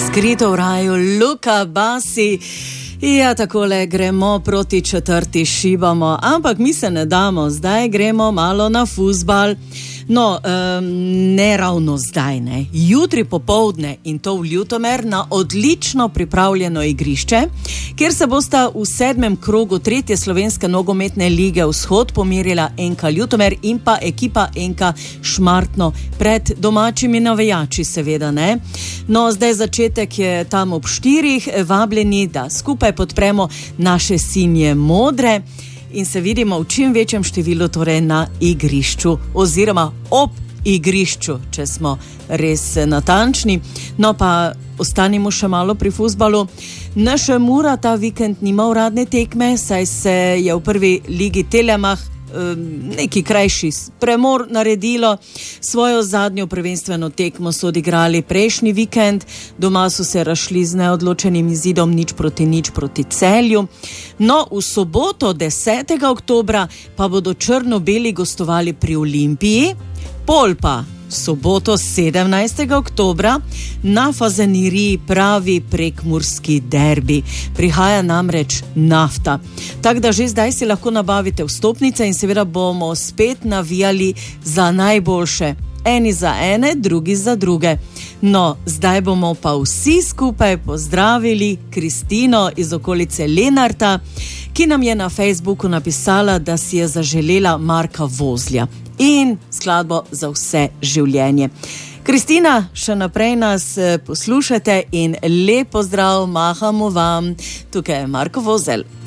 Skrito v raju, Luka Basi. Ja, takole gremo proti četrti, šibamo, ampak mi se ne damo, zdaj gremo malo na fuzbal. No, ne ravno zdaj, ne. Jutri popoldne in to v Ljutomer na odlično pripravljeno igrišče, kjer se bosta v 7. krogu 3. slovenske nogometne lige Vzhod pomerila NK Ljutomer in pa ekipa NK Šmartno pred domačimi navijači, seveda, ne. No, zdaj začetek je tam ob 4, vabljeni, da skupaj podpremo naše sinje modre in se vidimo v čim večjem številu, torej na igrišču oziroma ob igrišču, če smo res natančni. No pa ostanimo še malo pri fuzbalu. Naš Mura ta vikend nima uradne tekme, saj se je v prvi ligi Telemach neki krajši premor naredilo. Svojo zadnjo prvenstveno tekmo so odigrali prejšnji vikend, doma so se razšli z neodločenim izidom 0-0 proti Celju. No, v soboto 10. oktobra pa bodo črno-beli gostovali pri Olimpiji, pol pa soboto 17. oktobra na Fazeniriji pravi prekmurski derbi. Prihaja namreč Nafta. Tako da že zdaj si lahko nabavite vstopnice in seveda bomo spet navijali za najboljše. Eni za ene, drugi za druge. No, zdaj bomo pa vsi skupaj pozdravili Kristino iz okolice Lenarta, ki nam je na Facebooku napisala, da si je zaželela Marka Vozlja in skladbo za vse življenje. Kristina, še naprej nas poslušajte in lep pozdrav, mahamo vam. Tukaj je Marko Vozelj.